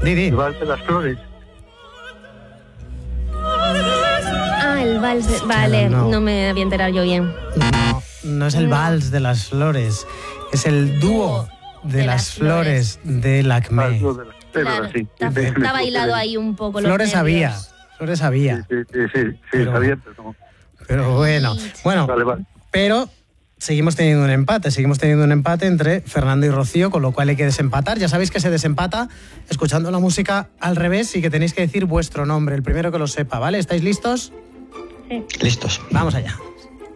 Di. El vals de las flores. El vals. Vale, no me había enterado yo bien. No es el vals de las flores, es el dúo de las flores de Lakmé. Claro, está bailado ahí un poco. Flores había. Sí, sabía, pero bueno. Vale. Pero seguimos teniendo un empate entre Fernando y Rocío, con lo cual hay que desempatar. Ya sabéis que se desempata escuchando la música al revés y que tenéis que decir vuestro nombre, el primero que lo sepa, ¿vale? ¿Estáis listos? Sí. Listos. Vamos allá.